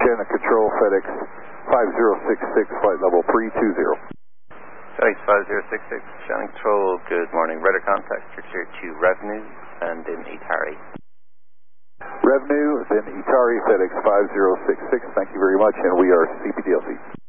Channel Control, FedEx 5066, flight level 320. FedEx 5066, Channel Control, good morning. Radar contact, you're clear to Revenue and in Itari. Revenue, then Itari, FedEx 5066, thank you very much, and we are CPDLC.